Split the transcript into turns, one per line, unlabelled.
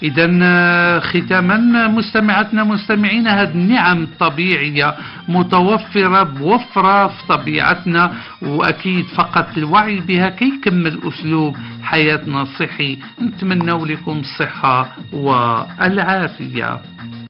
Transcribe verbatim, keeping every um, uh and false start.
إذا ختاما مستمعاتنا مستمعينا، هذه النعم الطبيعية متوفرة بوفرة في طبيعتنا، وأكيد فقط الوعي بها كي يكمل أسلوب حياتنا الصحي. نتمنى لكم الصحة والعافية.